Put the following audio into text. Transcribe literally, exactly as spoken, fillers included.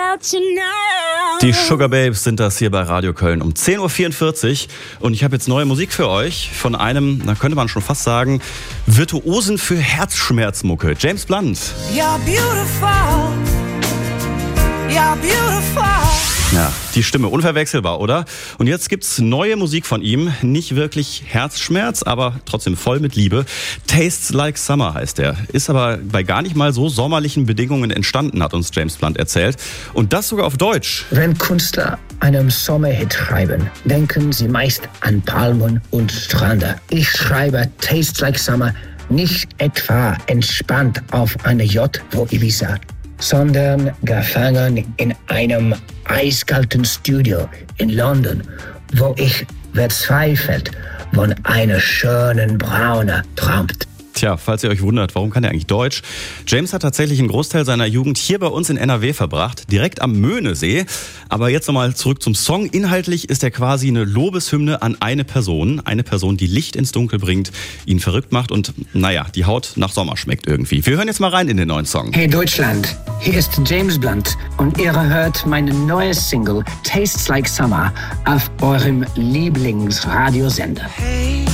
about you now. Die Sugar Babes sind das hier bei Radio Köln um zehn Uhr vierundvierzig und ich habe jetzt neue Musik für euch von einem, da könnte man schon fast sagen, Virtuosen für Herzschmerzmucke, James Blunt. You're beautiful. You're beautiful. Ja, die Stimme unverwechselbar, oder? Und jetzt gibt's neue Musik von ihm. Nicht wirklich Herzschmerz, aber trotzdem voll mit Liebe. Tastes Like Summer heißt er. Ist aber bei gar nicht mal so sommerlichen Bedingungen entstanden, hat uns James Blunt erzählt. Und das sogar auf Deutsch. Wenn Künstler einen Sommerhit schreiben, denken sie meist an Palmen und Strände. Ich schreibe Tastes Like Summer nicht etwa entspannt auf einer Yacht vor Ibiza, sondern gefangen in einem eiskalten Studio in London, wo ich verzweifelt von einer schönen Braune träumt. Tja, falls ihr euch wundert, warum kann er eigentlich Deutsch? James hat tatsächlich einen Großteil seiner Jugend hier bei uns in N R W verbracht, direkt am Möhnesee. Aber jetzt nochmal zurück zum Song. Inhaltlich ist er quasi eine Lobeshymne an eine Person. Eine Person, die Licht ins Dunkel bringt, ihn verrückt macht und, naja, die Haut nach Sommer schmeckt irgendwie. Wir hören jetzt mal rein in den neuen Song. Hey Deutschland, hier ist James Blunt und ihr hört meine neue Single Tastes Like Summer auf eurem Lieblingsradiosender. Hey.